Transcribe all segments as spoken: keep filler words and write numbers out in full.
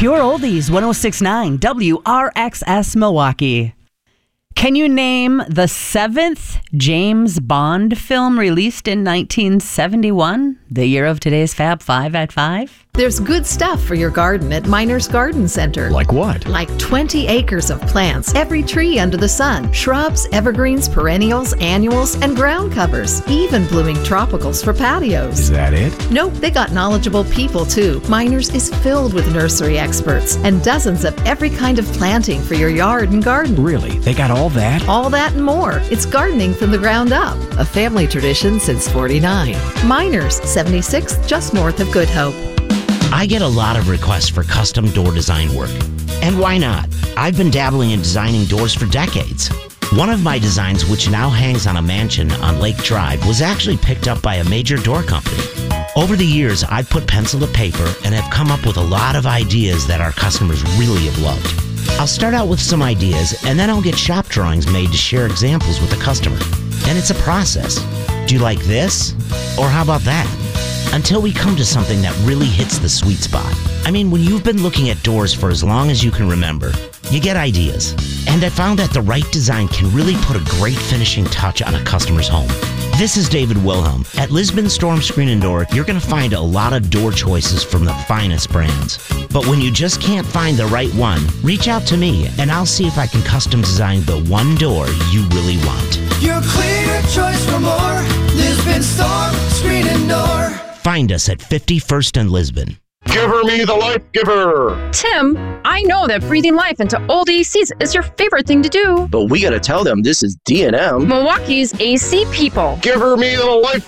Pure Oldies, one oh six point nine W R X S Milwaukee. Can you name the seventh James Bond film released in nineteen seventy-one? The year of today's Fab Five at five? There's good stuff for your garden at Miners Garden Center. Like what? Like twenty acres of plants, every tree under the sun, shrubs, evergreens, perennials, annuals, and ground covers, even blooming tropicals for patios. Is that it? Nope, they got knowledgeable people too. Miners is filled with nursery experts and dozens of every kind of planting for your yard and garden. Really? They got all that? All that and more. It's gardening from the ground up. A family tradition since forty-nine. Miners, seventy-sixth, just north of Good Hope. I get a lot of requests for custom door design work. And why not? I've been dabbling in designing doors for decades. One of my designs, which now hangs on a mansion on Lake Drive, was actually picked up by a major door company. Over the years, I've put pencil to paper and have come up with a lot of ideas that our customers really have loved. I'll start out with some ideas, and then I'll get shop drawings made to share examples with the customer. And it's a process. Do you like this? Or how about that? Until we come to something that really hits the sweet spot. I mean, when you've been looking at doors for as long as you can remember, you get ideas. And I found that the right design can really put a great finishing touch on a customer's home. This is David Wilhelm. At Lisbon Storm Screen and Door, you're going to find a lot of door choices from the finest brands. But when you just can't find the right one, reach out to me and I'll see if I can custom design the one door you really want. Your clear choice for more. Lisbon Storm Screen and Door. Find us at fifty-first and Lisbon. Give her me the life giver. Tim, I know that breathing life into old A Cs is your favorite thing to do. But we gotta tell them this is D and M. Milwaukee's A C people. Give her me the life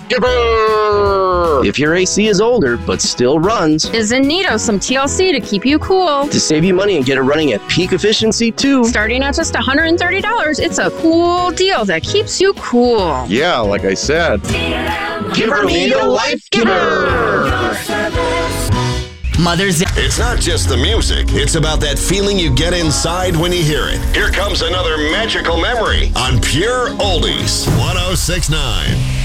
giver. If your A C is older but still runs, is in need of some T L C to keep you cool. To save you money and get it running at peak efficiency too. Starting at just one hundred thirty dollars, it's a cool deal that keeps you cool. Yeah, like I said. Give her me the life giver. Mother's Day. It's not just the music. It's about that feeling you get inside when you hear it. Here comes another magical memory on Pure Oldies. one oh six point nine